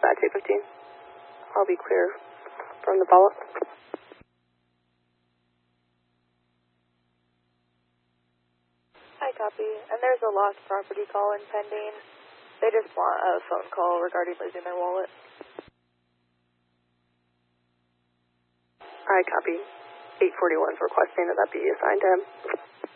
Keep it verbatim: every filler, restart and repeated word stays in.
dispatch eight fifteen. I'll be clear from the follow-up. Hi, copy. And there's a lost property call in pending. They just want a phone call regarding losing their wallet. Alright, copy. eight forty-one's requesting that that be assigned to him.